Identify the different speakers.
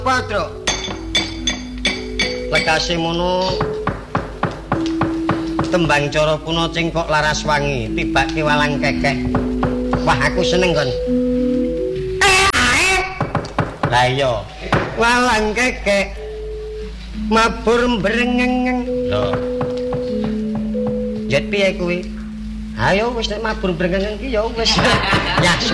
Speaker 1: Patro. Lekase mono tembang cara puna cingkok laras wangi tibake walang kekek. Wah aku seneng kon. Lah iya, walang kekek mabur brengeng. Lho. Jet piye kuwi? Ayo wis nek mabur brengeng ki ya wis. Ya